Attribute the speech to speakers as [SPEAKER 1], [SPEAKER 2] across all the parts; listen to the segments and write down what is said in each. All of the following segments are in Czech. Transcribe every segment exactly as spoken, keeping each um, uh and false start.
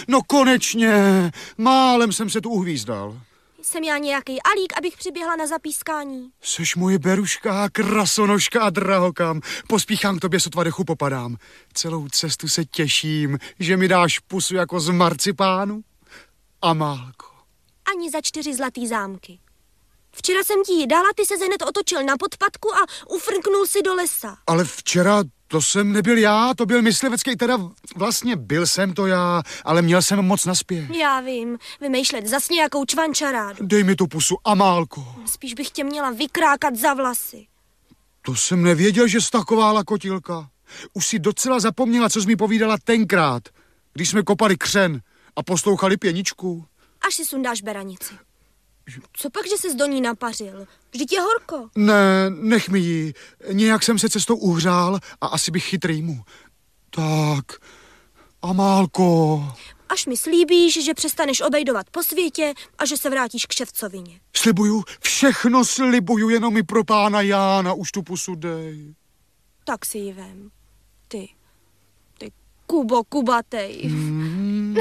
[SPEAKER 1] No konečně, málem jsem se tu uhvízdal.
[SPEAKER 2] Jsem já nějaký alík, abych přiběhla na zapískání?
[SPEAKER 1] Seš moje beruška, krasonožka a drahokam. Pospíchám k tobě, sotva dechu popadám. Celou cestu se těším, že mi dáš pusu jako z marcipánu. Amálko.
[SPEAKER 2] Ani za čtyři zlatý zámky. Včera jsem ti ji dala, ty se hned otočil na podpatku a ufrknul si do lesa.
[SPEAKER 1] Ale včera to jsem nebyl já, to byl myslivecký, teda vlastně byl jsem to já, ale měl jsem moc naspěch.
[SPEAKER 2] Já vím, vymýšlet zas nějakou čvančarádu.
[SPEAKER 1] Dej mi tu pusu, Amálko.
[SPEAKER 2] Spíš bych tě měla vykrákat za vlasy.
[SPEAKER 1] To jsem nevěděl, že jsi taková lakotilka. Už si docela zapomněla, co jsi mi povídala tenkrát, když jsme kopali křen a poslouchali pěničku.
[SPEAKER 2] Až si sundáš beranici. Co pak, že ses do ní napařil? Vždyť je horko.
[SPEAKER 1] Ne, nech mi ji. Nějak jsem se cestou uhřál a asi bych chytrýmu. Tak, Amálko.
[SPEAKER 2] Až mi slíbíš, že přestaneš obejdovat po světě a že se vrátíš k ševcovině.
[SPEAKER 1] Slibuju, všechno slibuju, jenom mi pro pána Jána už tu pusu dej.
[SPEAKER 2] Tak si ji vem. Ty, ty Kubo kubatej.
[SPEAKER 1] Mm.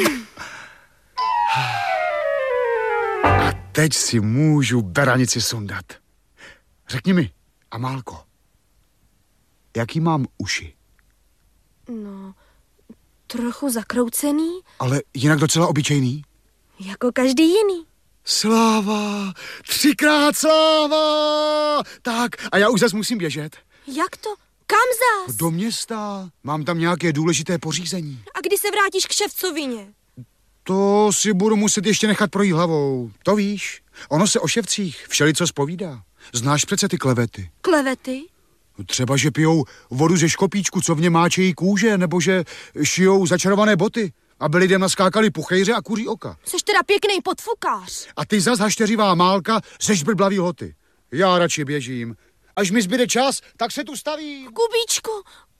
[SPEAKER 1] A teď si můžu beranici sundat. Řekni mi, Amálko, jaký mám uši?
[SPEAKER 2] No, trochu zakroucený.
[SPEAKER 1] Ale jinak docela obyčejný?
[SPEAKER 2] Jako každý jiný.
[SPEAKER 1] Sláva, třikrát sláva! Tak, a já už zas musím běžet.
[SPEAKER 2] Jak to? Kam zas?
[SPEAKER 1] Do města, mám tam nějaké důležité pořízení.
[SPEAKER 2] A kdy se vrátíš k ševcovině?
[SPEAKER 1] To si budu muset ještě nechat projít hlavou. To víš, ono se o ševcích všelico zpovídá. Znáš přece ty klevety.
[SPEAKER 2] Klevety?
[SPEAKER 1] Třeba, že pijou vodu ze škopíčku, co v něm máčejí kůže, nebo že šijou začarované boty, aby lidem naskákali puchejře a kuří oka.
[SPEAKER 2] Seš teda pěkný podfukář.
[SPEAKER 1] A ty zas hašteřivá Málka seš blblavý hoty. Já radši běžím. Až mi zbyde čas, tak se tu stavím.
[SPEAKER 2] Kubíčku,